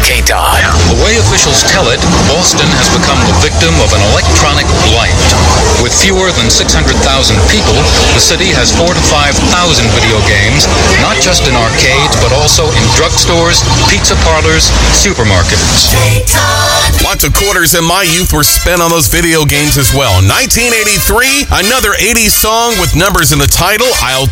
K-Todd. The way officials tell it, Boston has become the victim of an electronic blight. With fewer than 600,000 people, the city has 4,000 to 5,000 video games, not just in arcades, but also in drugstores, pizza parlors, supermarkets. Lots of quarters in my youth were spent on those video games as well. 1983, another 80s song with numbers in the title, I'll